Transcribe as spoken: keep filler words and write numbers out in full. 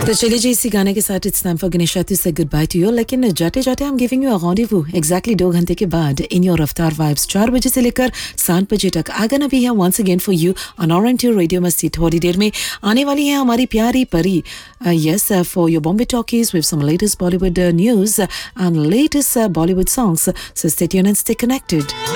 तो चलिए जी इसी गाने के साथ it's time for Ganesha to से गुड बाय टू यू लेकिन जाते जाते I am giving you a rendezvous exactly दो घंटे के बाद इन योर रफ्तार वाइब्स चार बजे से लेकर सात बजे तक I gonna be here once again for you on are N to radio मस्ती। थोड़ी देर में आने वाली है हमारी प्यारी परी yes for your Bombay talkies with some latest Bollywood news and latest Bollywood songs, so stay tuned and stay connected.